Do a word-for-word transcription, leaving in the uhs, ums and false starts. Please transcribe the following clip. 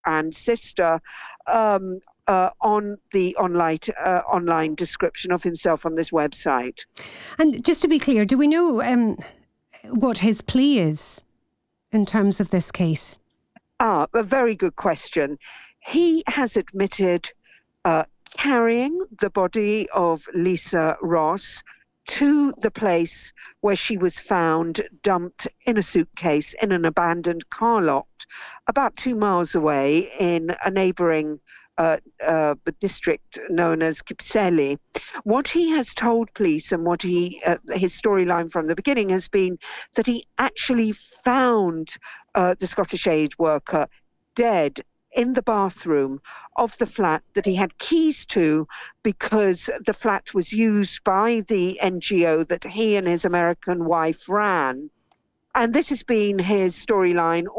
and sister um, uh, on the online, uh, online description of himself on this website. And just to be clear, do we know um, what his plea is in terms of this case? Ah, a very good question. He has admitted uh, carrying the body of Lisa Ross to the place where she was found dumped in a suitcase in an abandoned car lot about two miles away in a neighbouring uh, uh, district known as Kypseli. What he has told police and what he uh, his storyline from the beginning has been that he actually found uh, the Scottish aid worker dead in the bathroom of the flat that he had keys to, because the flat was used by the N G O that he and his American wife ran. And this has been his storyline